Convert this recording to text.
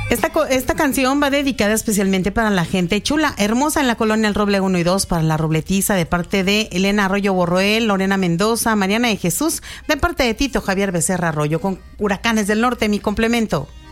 Esta canción va dedicada especialmente para la gente chula, hermosa en la colonia El Roble 1 y 2, para la Robletiza, de parte de Elena Arroyo Borroel, Lorena Mendoza, Mariana de Jesús, de parte de Tito Javier Becerra Arroyo, con Huracanes del Norte, mi complemento.